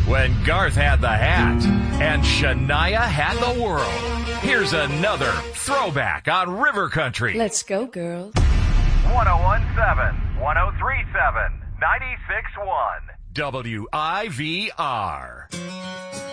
when Garth had the hat and Shania had the world. Here's another throwback on River Country. Let's go, girl. 1017, 1037, 96.1. WIVR.